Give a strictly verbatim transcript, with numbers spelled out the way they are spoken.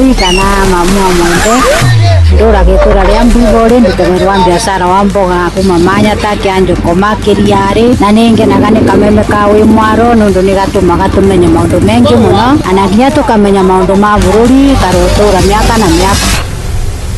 bururi kana mamua mwende ndura gitura ria mbigori nditemerwa biashara wa mboga kuma manya take anjoko makiriari na ningenaga ni kameme ka wi mwaro nundu ni gatumaga tumenye maundu mengi muno anagia tukamenya maundu ma bururi karotura miaka na miaka